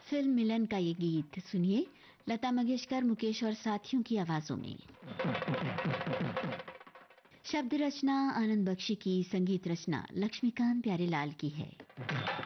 Film मिलन का ये गीत सुनिए, लता मंगेशकर, मुकेश और साथियों की आवाजों में। शब्द रचना आनंद बख्शी की, संगीत रचना लक्ष्मीकांत प्यारेलाल की है।